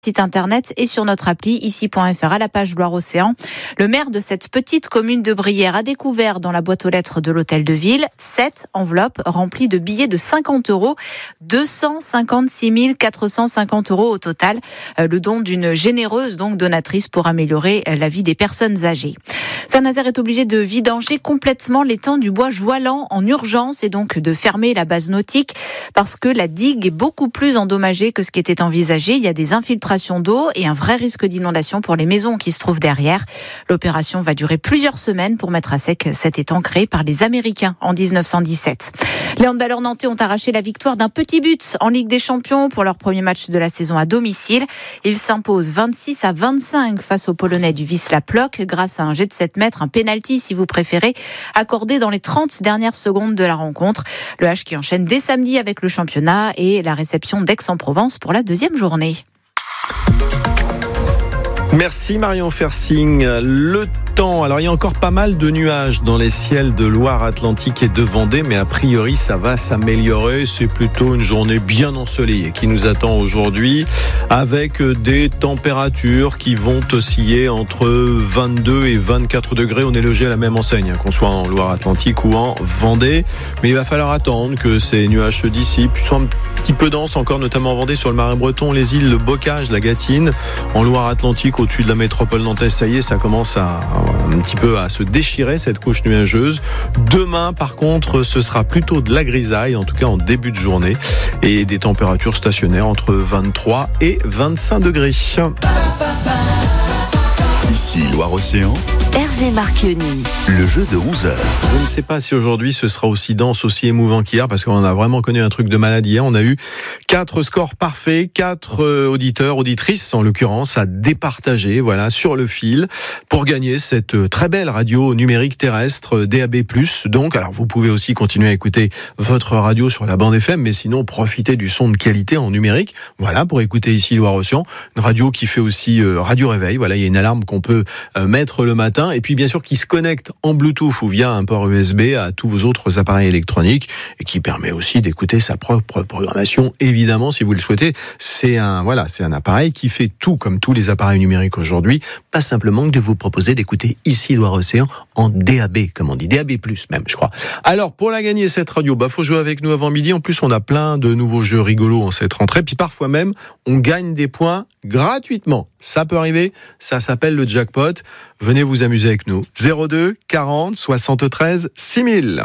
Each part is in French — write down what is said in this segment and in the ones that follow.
site internet et sur notre appli ici.fr à la page Loire-Océan. Le maire de cette petite commune de Brière a découvert dans la boîte aux lettres de l'hôtel de ville 7 enveloppes remplies de billets de 50 €, 256 450 € au total. Le don d'une généreuse donatrice pour améliorer la vie des personnes âgées. Saint-Nazaire est obligé de vidanger complètement l'étang du bois Joalan en urgence et donc de fermer la base nautique parce que la digue est beaucoup plus endommagée que ce qui était envisagé. Il y a des infiltrations d'eau et un vrai risque d'inondation pour les maisons qui se trouvent derrière. L'opération va durer plusieurs semaines pour mettre à sec cet étang créé par les Américains en 1917. Les handballeurs nantais ont arraché la victoire d'un petit but en Ligue des Champions pour leur premier match de la saison à domicile. Ils s'imposent 26-25 face aux Polonais du Wisla Plock grâce à un jet de 7 mètres, un penalty si vous préférez, accordé dans les 30 dernières secondes de la rencontre. Le H qui enchaîne dès samedi avec le championnat et la réception d'Aix-en-Provence pour la deuxième journée. Merci Marion Fersing. Le temps, alors il y a encore pas mal de nuages dans les ciels de Loire-Atlantique et de Vendée, mais a priori ça va s'améliorer. C'est plutôt une journée bien ensoleillée qui nous attend aujourd'hui, avec des températures qui vont osciller entre 22 et 24 degrés. On est logé à la même enseigne, qu'on soit en Loire-Atlantique ou en Vendée, mais il va falloir attendre que ces nuages se dissipent, soient un petit peu denses encore, notamment en Vendée, sur le Marais breton, les îles, le Bocage, la Gâtine. En Loire-Atlantique, au-dessus de la métropole nantaise, ça y est, ça commence un petit peu à se déchirer, cette couche nuageuse. Demain, par contre, ce sera plutôt de la grisaille, en tout cas en début de journée, et des températures stationnaires entre 23 et 25 degrés. Ici Loire-Océan, Hervé Marchionni. le jeu de 11h. Je ne sais pas si aujourd'hui ce sera aussi dense, aussi émouvant qu'hier, parce qu'on a vraiment connu un truc de malade hier. On a eu 4 scores parfaits, 4 auditeurs, auditrices en l'occurrence, à départager, voilà, sur le fil, pour gagner cette très belle radio numérique terrestre DAB+. Donc, alors vous pouvez aussi continuer à écouter votre radio sur la bande FM, mais sinon profitez du son de qualité en numérique. Voilà, pour écouter ici Loire-Océan, une radio qui fait aussi radio réveil. Voilà, il y a une alarme qu'on peut mettre le matin, et puis bien sûr qui se connecte en Bluetooth ou via un port USB à tous vos autres appareils électroniques, et qui permet aussi d'écouter sa propre programmation, évidemment, si vous le souhaitez. C'est un appareil qui fait tout comme tous les appareils numériques aujourd'hui, pas simplement que de vous proposer d'écouter ici Loire-Océan en DAB, comme on dit, DAB+, même, je crois. Alors, pour la gagner, cette radio, faut jouer avec nous avant midi. En plus, on a plein de nouveaux jeux rigolos en cette rentrée, puis parfois même, on gagne des points gratuitement. Ça peut arriver, ça s'appelle le jackpot. Venez vous amuser avec nous. 02 40 73 6000.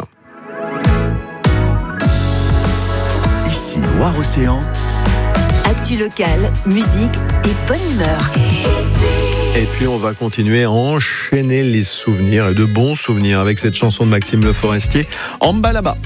Ici Loire-Océan, Actu locale, musique et bonne humeur. Et puis on va continuer à enchaîner les souvenirs, et de bons souvenirs, avec cette chanson de Maxime Le Forestier, En bas là-bas.